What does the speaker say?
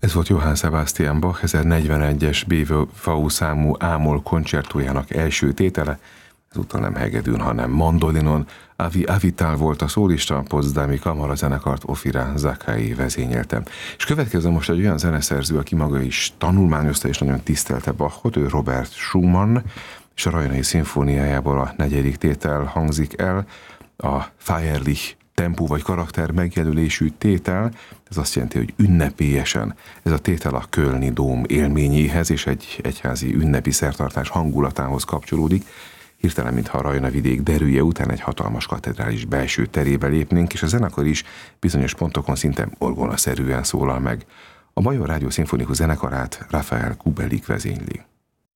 Ez volt Johann Sebastian Bach 1041-es BWV számú Ámol koncertójának első tétele, ezúttal nem hegedűn, hanem mandolinon. Avi Avital volt a szólista, a Potsdami kamarazenekart Ofira Zakai vezényelte. És következő most egy olyan zeneszerző, aki maga is tanulmányozta és nagyon tisztelte Bachot, ő Robert Schumann, és a Rajnai szimfóniájából a 4. tétel hangzik el, a Feierlich tempó vagy karakter megjelölésű tétel, ez azt jelenti, hogy ünnepélyesen. Ez a tétel a Kölni Dóm élményéhez és egy egyházi ünnepi szertartás hangulatához kapcsolódik. Hirtelen, mintha a Rajna vidék derűje után egy hatalmas katedrális belső terébe lépnénk, és a zenekar is bizonyos pontokon szinte orgonaszerűen szólal meg. A Bajor Rádió Szimfonikus zenekarát Rafael Kubelik vezényli.